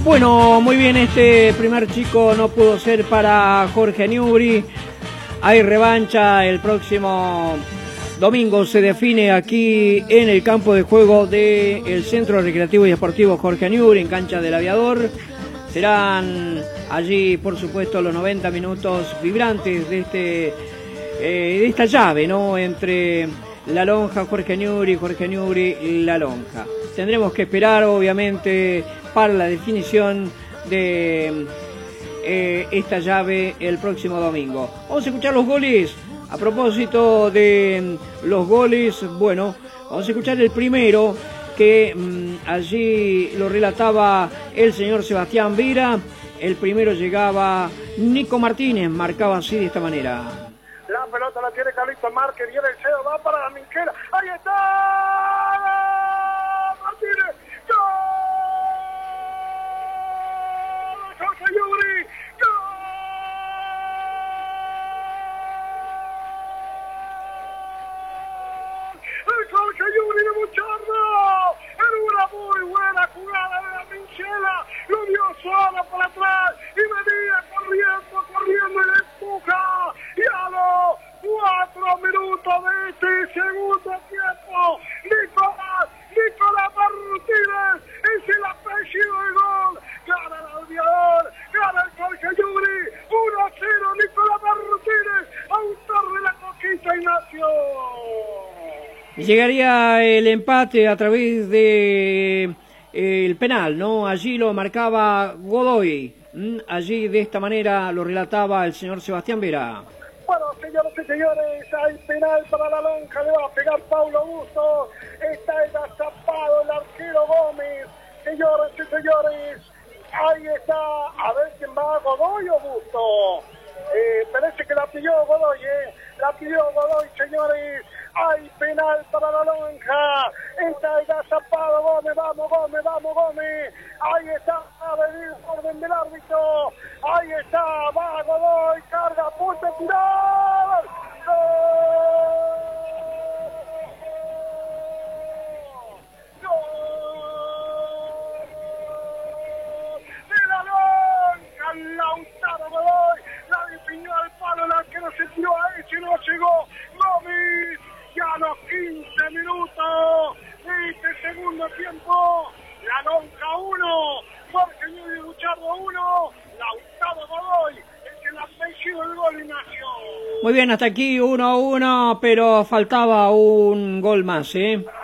Bueno, muy bien, este primer chico no pudo ser para Jorge Newbery. Hay revancha el próximo domingo, se define aquí en el campo de juego del Centro Recreativo y Deportivo Jorge Newbery, en cancha del Aviador. Serán allí, por supuesto, los 90 minutos vibrantes de esta llave, ¿no? Entre La Lonja, Jorge Newbery y La Lonja. Tendremos que esperar, obviamente, para la definición de esta llave el próximo domingo. Vamos a escuchar los goles. A propósito de los goles, bueno, vamos a escuchar el primero que allí lo relataba el señor Sebastián Vira. El primero llegaba Nico Martínez, marcaba así de esta manera. La pelota la tiene Carlito Márquez, viene el cero, va para la Minquera. ¡Ahí está! ¡Martínez! ¡Gol! ¡Jorge Newbery! ¡Gol! ¡El Jorge Newbery de Buchardo! Era una muy buena jugada de la Minchela. Lo dio solo por atrás y venía corriendo y le empuja. Y a los 4 minutos de este segundo tiempo, Nicolás Martínez es el apellido del gol. Gana el Aviador, gana el Jorge Newbery. 1-0 Nicolás Martínez, autor de la conquista, Ignacio. Llegaría el empate a través de el penal, ¿no? Allí lo marcaba Godoy. Allí de esta manera lo relataba el señor Sebastián Vera. Bueno, señoras y señores, hay penal para La Lonja, le va a pegar Paulo Augusto. Está agazapado el arquero Gómez. Señoras y señores, ahí está. A ver quién va, Godoy o Augusto. Parece que la pidió Godoy, La pidió Godoy, señores. Hay penal para La Lonja. Está agazapado Gómez, vamos Gómez, vamos Gómez. Ahí está, a venir orden del árbitro. Ahí está, va Godoy, carga, punto, tirar. ¡Gol! ¡Gol! De La Lonja, Lautaro Godoy. La definió al palo, el arquero se tiró a ese, no llegó. Gómez, ya a los 15 minutos de este segundo tiempo. La Lonja 1, Jorge Newbery Buchardo 1, Lautaro Godoy, el apellido del gol, Ignacio. Muy bien, hasta aquí 1-1, pero faltaba un gol más,